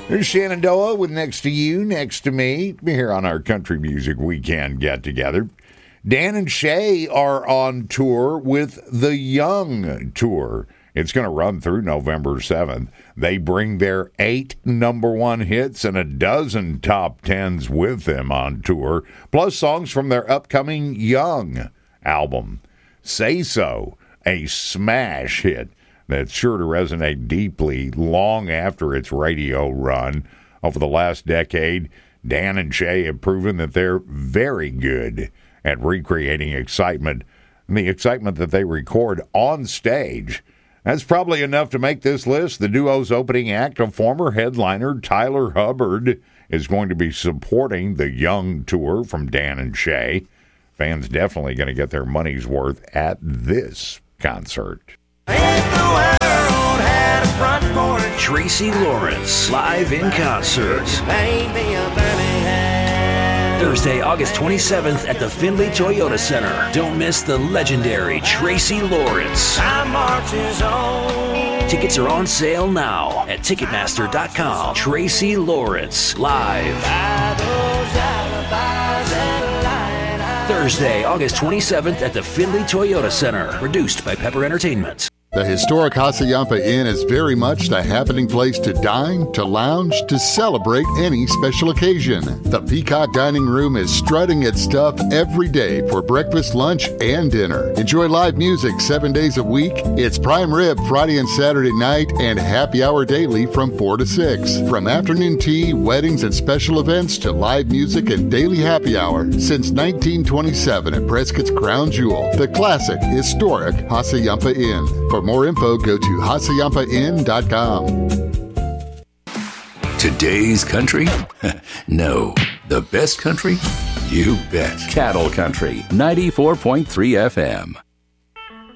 There's Shenandoah with Next to You, Next to Me, here on our Country Music Weekend get-together. Dan and Shay are on tour with the Young Tour. It's going to run through November 7th. They bring their 8 number one hits and a dozen top 10s with them on tour, plus songs from their upcoming Young album. Say So, a smash hit that's sure to resonate deeply long after its radio run. Over the last decade, Dan and Shay have proven that they're very good at recreating excitement, the excitement that they record on stage. That's probably enough to make this list. The duo's opening act, a former headliner, Tyler Hubbard, is going to be supporting the Young Tour from Dan and Shay. Fans definitely going to get their money's worth at this concert. Tracy Lawrence, live in concert. Thursday, August 27th at the Findlay Toyota Center. Don't miss the legendary Tracy Lawrence. Tickets are on sale now at Ticketmaster.com. Tracy Lawrence, live. Thursday, August 27th at the Findlay Toyota Center. Produced by Pepper Entertainment. The historic Hassayampa Inn is very much the happening place to dine, to lounge, to celebrate any special occasion. The Peacock Dining Room is strutting its stuff every day for breakfast, lunch, and dinner. Enjoy live music 7 days a week. It's prime rib Friday and Saturday night and happy hour daily from 4 to 6. From afternoon tea, weddings, and special events to live music and daily happy hour since 1927 at Prescott's Crown Jewel, the classic, historic Hassayampa Inn. For more info, go to HassayampaInn.com. Today's country? No. The best country? You bet. Cattle Country, 94.3 FM.